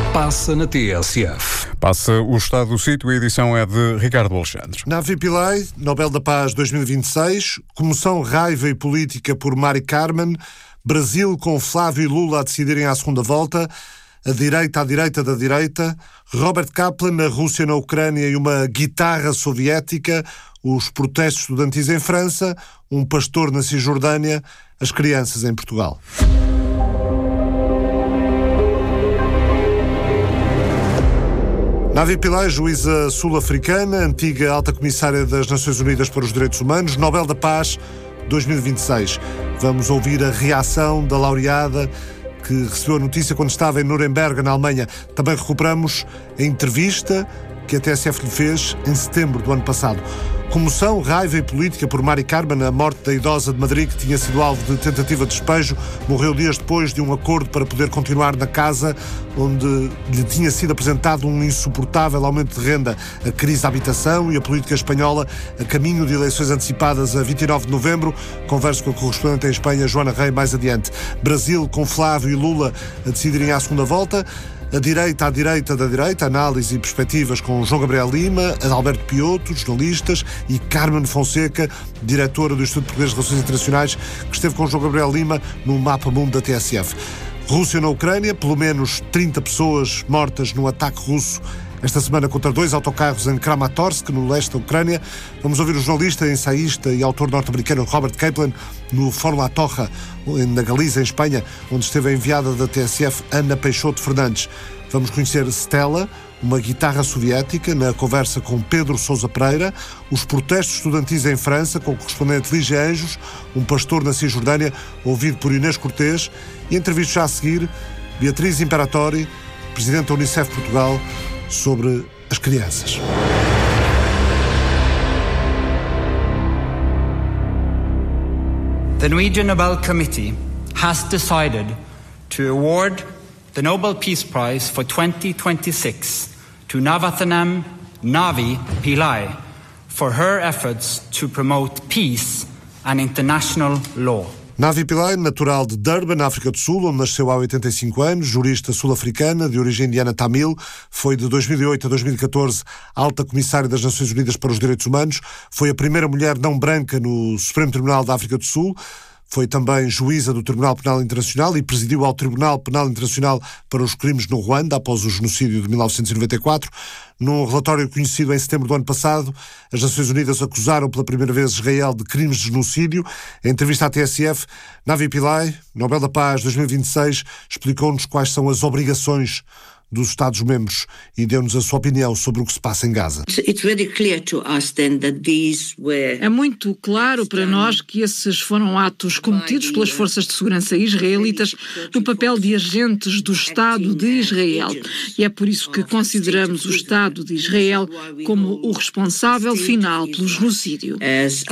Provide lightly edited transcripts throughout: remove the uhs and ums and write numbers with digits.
Passa na TSF. Passa o estado do sítio, a edição é de Ricardo Alexandre. Navi Pillay, Nobel da Paz 2026, Comoção Raiva e Política por Mari Carmen, Brasil com Flávio e Lula a decidirem à segunda volta, a direita à direita da direita, Robert Kaplan, a Rússia na Ucrânia e uma guitarra soviética, os protestos estudantis em França, um pastor na Cisjordânia, as crianças em Portugal. Navi Pillay, juíza sul-africana, antiga alta comissária das Nações Unidas para os Direitos Humanos, Nobel da Paz 2026. Vamos ouvir a reação da laureada que recebeu a notícia quando estava em Nuremberg, na Alemanha. Também recuperamos a entrevista que a TSF lhe fez em setembro do ano passado. Comoção, raiva e política por Mari Carmen, a morte da idosa de Madrid que tinha sido alvo de tentativa de despejo, morreu dias depois de um acordo para poder continuar na casa onde lhe tinha sido apresentado um insuportável aumento de renda. A crise da habitação e a política espanhola a caminho de eleições antecipadas a 29 de novembro. Converso com a correspondente em Espanha, Joana Rei, mais adiante. Brasil com Flávio e Lula a decidirem à segunda volta. A direita à direita da direita, análise e perspectivas com João Gabriel Lima, Adalberto Pioto, jornalistas, e Carmen Fonseca, diretora do Instituto Português de Relações Internacionais, que esteve com João Gabriel Lima no Mapa Mundo da TSF. Rússia na Ucrânia, pelo menos 30 pessoas mortas num ataque russo esta semana contra 2 autocarros em Kramatorsk, no leste da Ucrânia. Vamos ouvir o jornalista, ensaísta e autor norte-americano Robert Kaplan no Fórum La Torre, na Galiza, em Espanha, onde esteve a enviada da TSF Ana Peixoto Fernandes. Vamos conhecer Stella, uma guitarra soviética, na conversa com Pedro Sousa Pereira, os protestos estudantis em França, com o correspondente Lígia Anjos, um pastor na Cisjordânia, ouvido por Inês Cortês, e entrevisto já a seguir Beatriz Imperatori, presidente da Unicef Portugal, sobre as crianças. The Norwegian Nobel Committee has decided to award the Nobel Peace Prize for 2026 to Navathanam Navi Pillay for her efforts to promote peace and international law. Navi Pillay, natural de Durban, na África do Sul, onde nasceu há 85 anos, jurista sul-africana, de origem indiana tamil, foi de 2008 a 2014 alta comissária das Nações Unidas para os Direitos Humanos, foi a primeira mulher não branca no Supremo Tribunal da África do Sul, foi também juíza do Tribunal Penal Internacional e presidiu ao Tribunal Penal Internacional para os crimes no Ruanda, após o genocídio de 1994. Num relatório conhecido em setembro do ano passado, as Nações Unidas acusaram pela primeira vez Israel de crimes de genocídio. Em entrevista à TSF, Navi Pillay, Nobel da Paz 2026, explicou-nos quais são as obrigações dos Estados-membros e deu-nos a sua opinião sobre o que se passa em Gaza. É muito claro para nós que esses foram atos cometidos pelas forças de segurança israelitas no papel de agentes do Estado de Israel. E é por isso que consideramos o Estado de Israel como o responsável final pelo genocídio.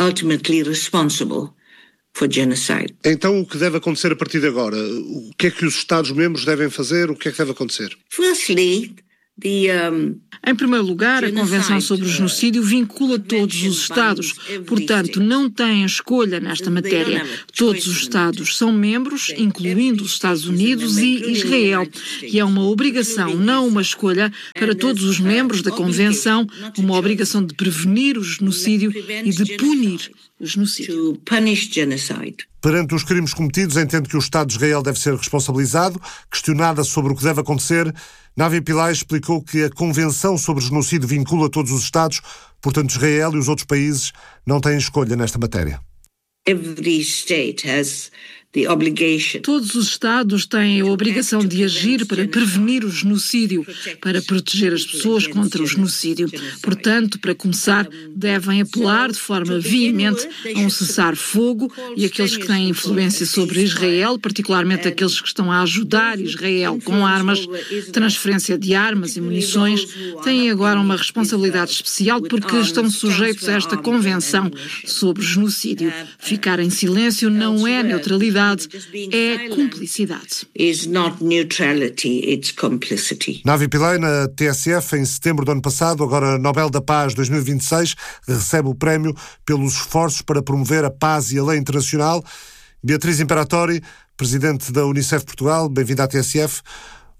Então, o que deve acontecer a partir de agora? O que é que os Estados-membros devem fazer? O que é que deve acontecer? Em primeiro lugar, a Convenção sobre o Genocídio vincula todos os Estados, portanto, não têm escolha nesta matéria. Todos os Estados são membros, incluindo os Estados Unidos e Israel, e é uma obrigação, não uma escolha, para todos os membros da Convenção, uma obrigação de prevenir o genocídio e de punir o genocídio. Perante os crimes cometidos, entende que o Estado de Israel deve ser responsabilizado. Questionada sobre o que deve acontecer, Navi Pillay explicou que a Convenção sobre o Genocídio vincula todos os Estados, portanto Israel e os outros países não têm escolha nesta matéria. Todos os Estados têm a obrigação de agir para prevenir o genocídio, para proteger as pessoas contra o genocídio. Portanto, para começar, devem apelar de forma veemente a um cessar-fogo e aqueles que têm influência sobre Israel, particularmente aqueles que estão a ajudar Israel com armas, transferência de armas e munições, têm agora uma responsabilidade especial porque estão sujeitos a esta Convenção sobre o Genocídio. Ficar em silêncio não é neutralidade, é cumplicidade. Navi Pillay, na TSF, em setembro do ano passado, agora Nobel da Paz 2026, recebe o prémio pelos esforços para promover a paz e a lei internacional. Beatriz Imperatori, presidente da Unicef Portugal, bem-vinda à TSF.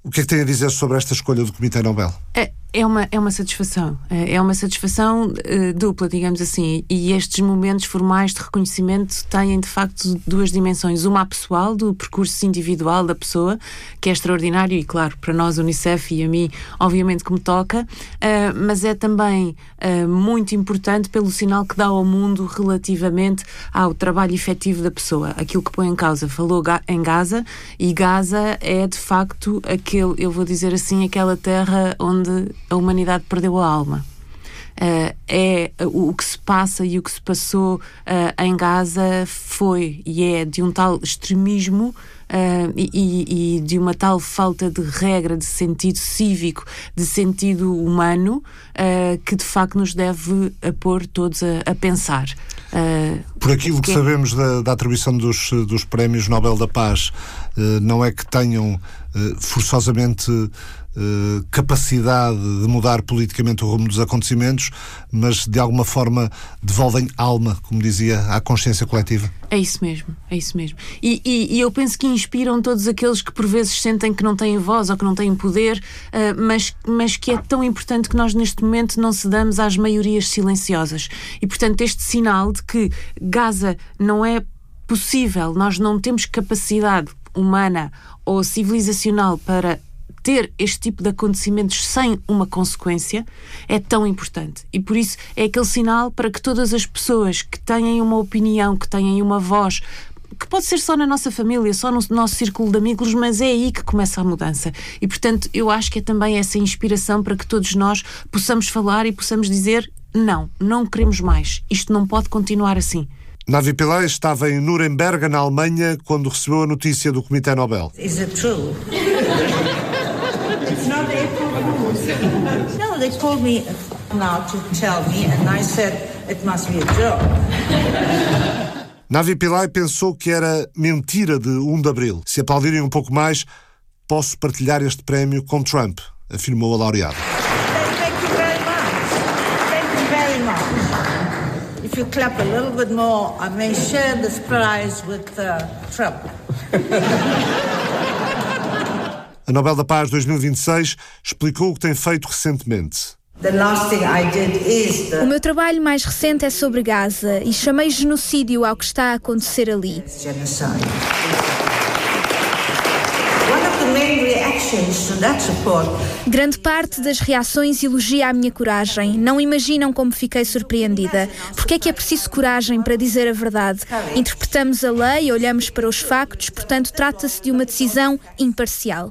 O que é que tem a dizer sobre esta escolha do Comitê Nobel? É uma satisfação. É uma satisfação dupla, digamos assim. E estes momentos formais de reconhecimento têm, de facto, duas dimensões. Uma, a pessoal, do percurso individual da pessoa, que é extraordinário e, claro, para nós, Unicef e a mim, obviamente que me toca, mas é também muito importante pelo sinal que dá ao mundo relativamente ao trabalho efetivo da pessoa. Aquilo que põe em causa. Falou em Gaza, e Gaza é, de facto, eu vou dizer assim, aquela terra onde a humanidade perdeu a alma. O que se passa e o que se passou em Gaza foi e é de um tal extremismo e de uma tal falta de regra, de sentido cívico, de sentido humano, que de facto nos deve pôr todos a pensar. Por aquilo que sabemos da atribuição dos prémios Nobel da Paz, não é que tenham forçosamente capacidade de mudar politicamente o rumo dos acontecimentos, mas de alguma forma devolvem alma, como dizia, à consciência coletiva. É isso mesmo. E eu penso que inspiram todos aqueles que por vezes sentem que não têm voz ou que não têm poder, mas que é tão importante que nós neste momento não cedamos às maiorias silenciosas. E portanto este sinal de que Gaza não é possível, nós não temos capacidade humana ou civilizacional para ter este tipo de acontecimentos sem uma consequência, é tão importante. E por isso é aquele sinal para que todas as pessoas que têm uma opinião, que têm uma voz, que pode ser só na nossa família, só no nosso círculo de amigos, mas é aí que começa a mudança. E portanto eu acho que é também essa inspiração para que todos nós possamos falar e possamos dizer não queremos mais, isto não pode continuar assim. Navi Pillay estava em Nuremberg, na Alemanha, quando recebeu a notícia do Comitê Nobel. Is it true? It's not April Fool's. No, they called me now to tell me, and I said it must be a joke. Navi Pillay pensou que era mentira de 1 de abril. Se aplaudirem um pouco mais, posso partilhar este prémio com Trump, afirmou a laureada. Thank you very much. Thank you very much. If you clap a little bit more, I may share this prize with Trump. A Nobel da Paz 2026 explicou o que tem feito recentemente. O meu trabalho mais recente é sobre Gaza e chamei genocídio ao que está a acontecer ali. Grande parte das reações elogia a minha coragem. Não imaginam como fiquei surpreendida. Porque é que é preciso coragem para dizer a verdade? Interpretamos a lei, olhamos para os factos, portanto trata-se de uma decisão imparcial.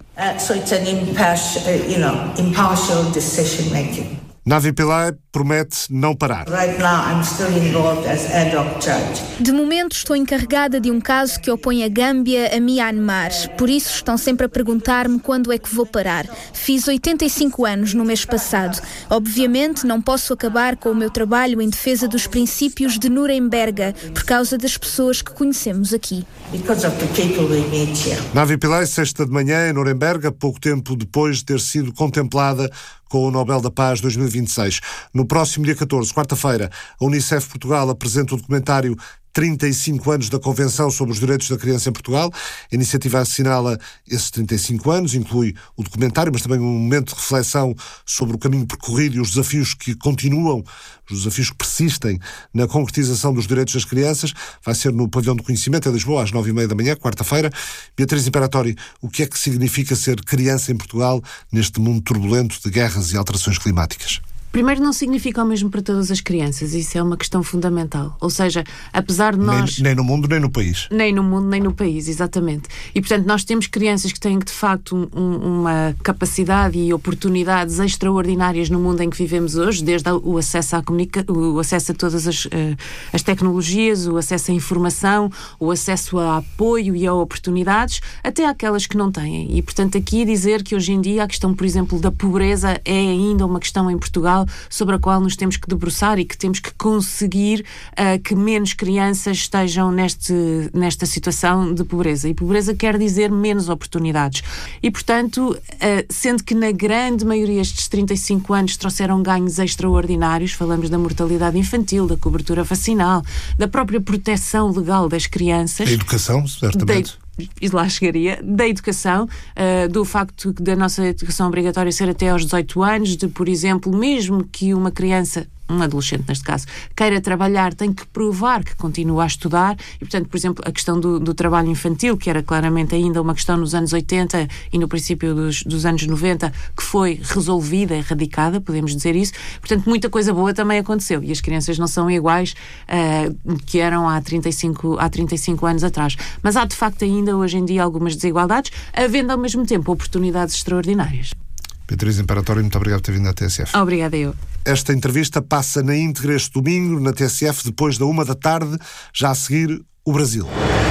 Impartial decision making. Navi Pillay promete não parar. Right now I'm still involved as ad hoc judge. De momento estou encarregada de um caso que opõe a Gâmbia a Myanmar. Por isso estão sempre a perguntar-me quando é que vou parar. Fiz 85 anos no mês passado. Obviamente não posso acabar com o meu trabalho em defesa dos princípios de Nuremberg por causa das pessoas que conhecemos aqui. Because of the people we meet here. Navi Pillay, sexta de manhã em Nuremberg, pouco tempo depois de ter sido contemplada com o Nobel da Paz 2026. No próximo dia 14, quarta-feira, a Unicef Portugal apresenta o documentário 35 anos da Convenção sobre os Direitos da Criança em Portugal. A iniciativa assinala esses 35 anos, inclui o documentário, mas também um momento de reflexão sobre o caminho percorrido e os desafios que continuam, os desafios que persistem na concretização dos direitos das crianças. Vai ser no Pavilhão do Conhecimento, em Lisboa, às 9h30 da manhã, quarta-feira. Beatriz Imperatori, o que é que significa ser criança em Portugal neste mundo turbulento de guerras e alterações climáticas? Primeiro, não significa o mesmo para todas as crianças. Isso é uma questão fundamental. Ou seja, apesar de nós... Nem no mundo, nem no país. Nem no mundo, nem no país, exatamente. E, portanto, nós temos crianças que têm, de facto, uma capacidade e oportunidades extraordinárias no mundo em que vivemos hoje, desde o acesso o acesso a todas as tecnologias, o acesso à informação, o acesso a apoio e a oportunidades, até aquelas que não têm. E, portanto, aqui dizer que hoje em dia a questão, por exemplo, da pobreza é ainda uma questão em Portugal sobre a qual nos temos que debruçar e que temos que conseguir que menos crianças estejam nesta situação de pobreza. E pobreza quer dizer menos oportunidades. E, portanto, sendo que na grande maioria estes 35 anos trouxeram ganhos extraordinários, falamos da mortalidade infantil, da cobertura vacinal, da própria proteção legal das crianças. Da educação, certamente. e lá chegaria, da educação, do facto da nossa educação obrigatória ser até aos 18 anos, de, por exemplo, mesmo que uma criança, um adolescente neste caso, queira trabalhar, tem que provar que continua a estudar e, portanto, por exemplo, a questão do trabalho infantil, que era claramente ainda uma questão nos anos 80 e no princípio dos anos 90, que foi resolvida, erradicada, podemos dizer isso. Portanto, muita coisa boa também aconteceu e as crianças não são iguais que eram há 35 anos atrás. Mas há, de facto, ainda hoje em dia algumas desigualdades, havendo ao mesmo tempo oportunidades extraordinárias. Beatriz Imperatório, muito obrigado por ter vindo à TSF. Obrigada eu. Esta entrevista passa na íntegra este domingo, na TSF, depois da 13h, já a seguir, o Brasil.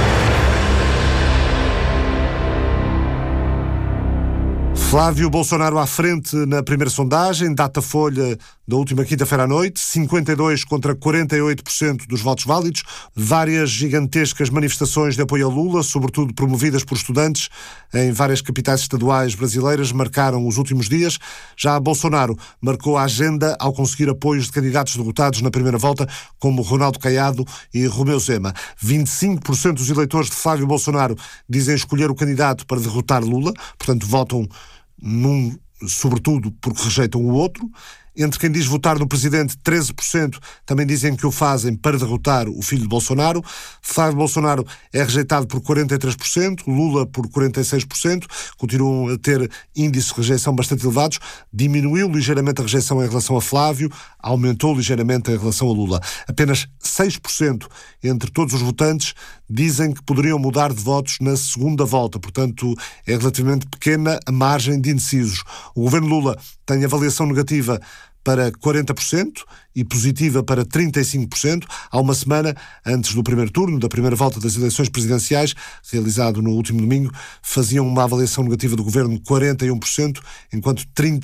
Flávio Bolsonaro à frente na primeira sondagem, Datafolha da última quinta-feira à noite, 52% contra 48% dos votos válidos, várias gigantescas manifestações de apoio a Lula, sobretudo promovidas por estudantes em várias capitais estaduais brasileiras, marcaram os últimos dias. Já Bolsonaro marcou a agenda ao conseguir apoios de candidatos derrotados na primeira volta, como Ronaldo Caiado e Romeu Zema. 25% dos eleitores de Flávio Bolsonaro dizem escolher o candidato para derrotar Lula, portanto votam num, sobretudo porque rejeitam o outro. Entre quem diz votar no presidente, 13% também dizem que o fazem para derrotar o filho de Bolsonaro. Flávio Bolsonaro é rejeitado por 43%, Lula por 46%, continuam a ter índices de rejeição bastante elevados. Diminuiu ligeiramente a rejeição em relação a Flávio, aumentou ligeiramente em relação a Lula. Apenas 6% entre todos os votantes dizem que poderiam mudar de votos na segunda volta, portanto é relativamente pequena a margem de indecisos. O governo Lula tem avaliação negativa para 40% e positiva para 35%. Há uma semana, antes do primeiro turno, da primeira volta das eleições presidenciais, realizado no último domingo, faziam uma avaliação negativa do governo 41%, enquanto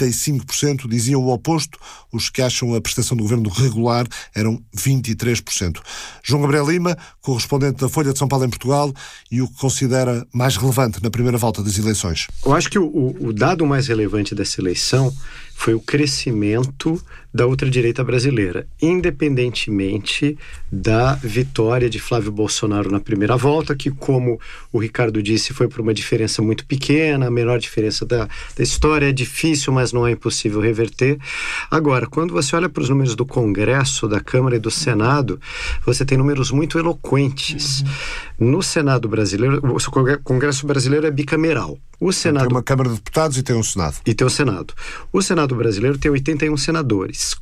35% diziam o oposto. Os que acham a prestação do governo regular eram 23%. João Gabriel Lima, correspondente da Folha de São Paulo em Portugal, e o que considera mais relevante na primeira volta das eleições. Eu acho que o dado mais relevante dessa eleição foi o crescimento da ultradireita brasileira, independentemente da vitória de Flávio Bolsonaro na primeira volta, que, como o Ricardo disse, foi por uma diferença muito pequena, a menor diferença da história. É difícil, mas não é impossível reverter. Agora, quando você olha para os números do Congresso, da Câmara e do Senado, você tem números muito eloquentes. No Senado brasileiro, o Congresso brasileiro é bicameral. O Senado... Tem uma Câmara de Deputados e tem um Senado. E tem o Senado. O Senado brasileiro tem 81 senadores.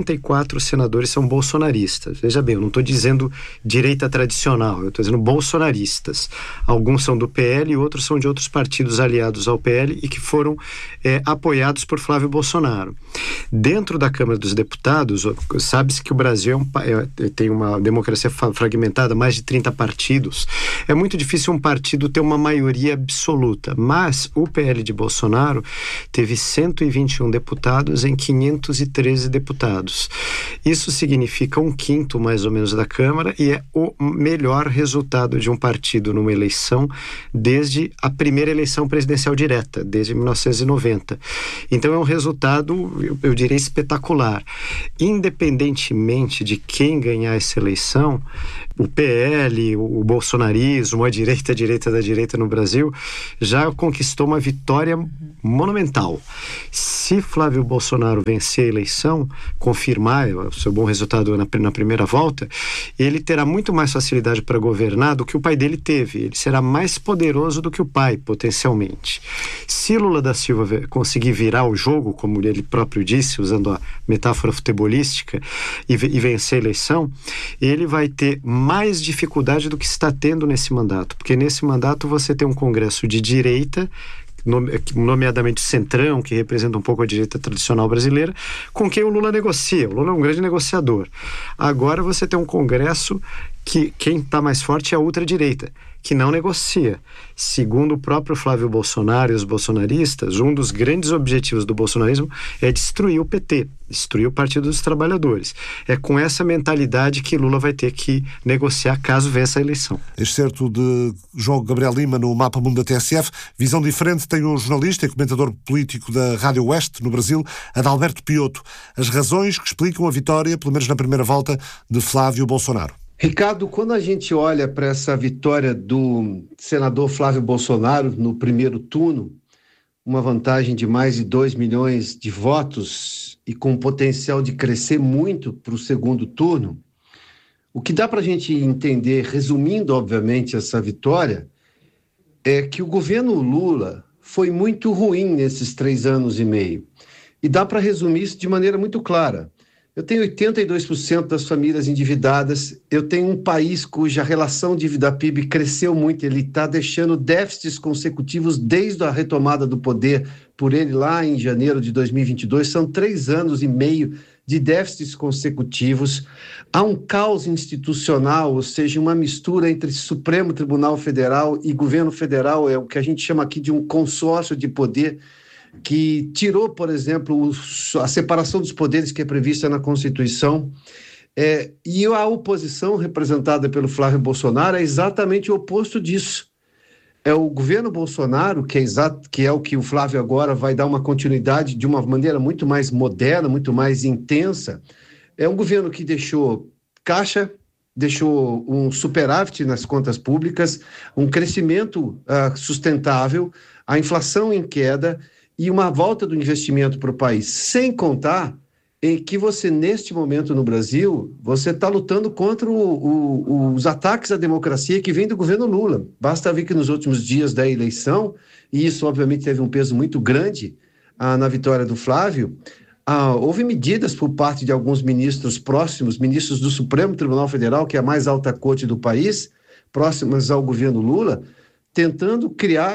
44 senadores são bolsonaristas. Veja bem, eu não estou dizendo direita tradicional, eu estou dizendo bolsonaristas. Alguns são do PL e outros são de outros partidos aliados ao PL e que foram apoiados por Flávio Bolsonaro. Dentro da Câmara dos Deputados, sabe-se que o Brasil tem uma democracia fragmentada, mais de 30 partidos. É muito difícil um partido ter uma maioria absoluta, mas o PL de Bolsonaro teve 121 deputados em 513 deputados. Isso significa 1/5 mais ou menos da Câmara e é o melhor resultado de um partido numa eleição desde a primeira eleição presidencial direta, desde 1990. Então é um resultado, eu diria, espetacular. Independentemente de quem ganhar essa eleição, o PL, o bolsonarismo, a direita da direita no Brasil, já conquistou uma vitória monumental. Se Flávio Bolsonaro vencer a eleição, confirmar o seu bom resultado na primeira volta, ele terá muito mais facilidade para governar do que o pai dele teve. Ele será mais poderoso do que o pai, potencialmente. Se Lula da Silva conseguir virar o jogo, como ele próprio disse, usando a metáfora futebolística, e vencer a eleição, ele vai ter mais dificuldade do que está tendo nesse mandato, porque nesse mandato você tem um Congresso de direita, nomeadamente o Centrão, que representa um pouco a direita tradicional brasileira, com quem o Lula negocia. O Lula é um grande negociador. Agora você tem um Congresso que quem está mais forte é a ultradireita, que não negocia. Segundo o próprio Flávio Bolsonaro e os bolsonaristas, um dos grandes objetivos do bolsonarismo é destruir o PT, destruir o Partido dos Trabalhadores. É com essa mentalidade que Lula vai ter que negociar caso vença a eleição. Excerto de João Gabriel Lima no Mapa Mundo da TSF. Visão diferente tem o jornalista e comentador político da Rádio Oeste, no Brasil, Adalberto Piotto. As razões que explicam a vitória, pelo menos na primeira volta, de Flávio Bolsonaro. Ricardo, quando a gente olha para essa vitória do senador Flávio Bolsonaro no primeiro turno, uma vantagem de mais de 2 milhões de votos e com potencial de crescer muito para o segundo turno, o que dá para a gente entender, resumindo, obviamente, essa vitória, é que o governo Lula foi muito ruim nesses 3 anos e meio. E dá para resumir isso de maneira muito clara. Eu tenho 82% das famílias endividadas, eu tenho um país cuja relação dívida-PIB cresceu muito, ele está deixando déficits consecutivos desde a retomada do poder por ele lá em janeiro de 2022, são 3 anos e meio de déficits consecutivos, há um caos institucional, ou seja, uma mistura entre Supremo Tribunal Federal e governo federal, é o que a gente chama aqui de um consórcio de poder, que tirou, por exemplo, a separação dos poderes que é prevista na Constituição, e a oposição representada pelo Flávio Bolsonaro é exatamente o oposto disso. É o governo Bolsonaro, que é o que o Flávio agora vai dar uma continuidade de uma maneira muito mais moderna, muito mais intensa. É um governo que deixou caixa, deixou um superávit nas contas públicas, um crescimento sustentável, a inflação em queda e uma volta do investimento para o país, sem contar em que você, neste momento no Brasil, você está lutando contra os ataques à democracia que vêm do governo Lula. Basta ver que nos últimos dias da eleição, e isso obviamente teve um peso muito grande na vitória do Flávio, houve medidas por parte de alguns ministros próximos, ministros do Supremo Tribunal Federal, que é a mais alta corte do país, próximas ao governo Lula, tentando criar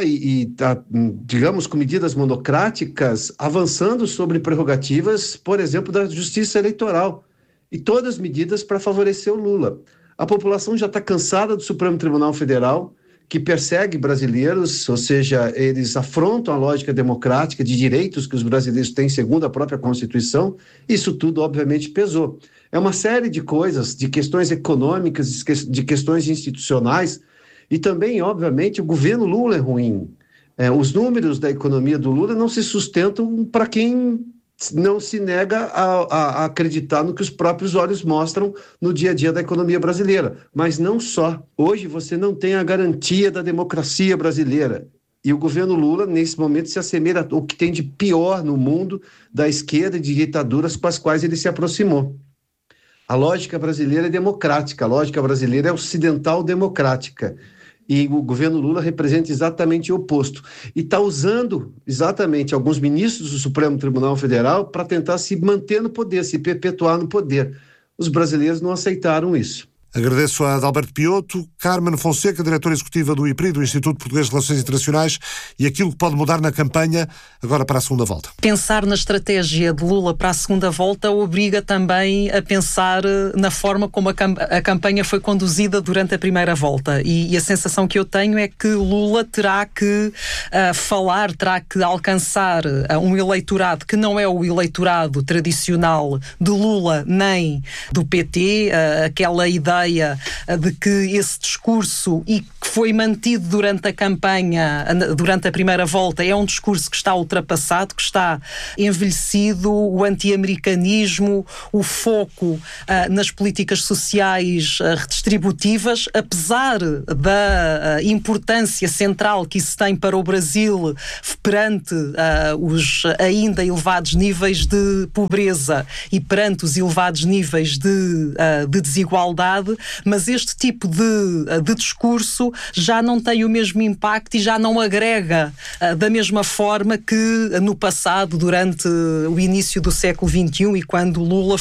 digamos, com medidas monocráticas, avançando sobre prerrogativas, por exemplo, da justiça eleitoral, e todas medidas para favorecer o Lula. A população já está cansada do Supremo Tribunal Federal, que persegue brasileiros, ou seja, eles afrontam a lógica democrática de direitos que os brasileiros têm segundo a própria Constituição. Isso tudo, obviamente, pesou. É uma série de coisas, de questões econômicas, de questões institucionais. E também, obviamente, o governo Lula é ruim. Os números da economia do Lula não se sustentam para quem não se nega a acreditar no que os próprios olhos mostram no dia a dia da economia brasileira. Mas não só. Hoje você não tem a garantia da democracia brasileira. E o governo Lula, nesse momento, se assemelha ao que tem de pior no mundo da esquerda e de ditaduras com as quais ele se aproximou. A lógica brasileira é democrática, a lógica brasileira é ocidental democrática. E o governo Lula representa exatamente o oposto. E está usando exatamente alguns ministros do Supremo Tribunal Federal para tentar se manter no poder, se perpetuar no poder. Os brasileiros não aceitaram isso. Agradeço a Adalberto Pioto, Carmen Fonseca, diretora executiva do IPRI, do Instituto Português de Relações Internacionais, e aquilo que pode mudar na campanha agora para a segunda volta. Pensar na estratégia de Lula para a segunda volta obriga também a pensar na forma como a campanha foi conduzida durante a primeira volta. E a sensação que eu tenho é que Lula terá que terá que alcançar um eleitorado que não é o eleitorado tradicional de Lula nem do PT, aquela ideia de que esse discurso, e que foi mantido durante a campanha, durante a primeira volta, é um discurso que está ultrapassado, que está envelhecido, o anti-americanismo, o foco nas políticas sociais redistributivas, apesar da importância central que isso tem para o Brasil perante os ainda elevados níveis de pobreza e perante os elevados níveis de desigualdade, mas este tipo de discurso já não tem o mesmo impacto e já não agrega da mesma forma que no passado, durante o início do século XXI, e quando Lula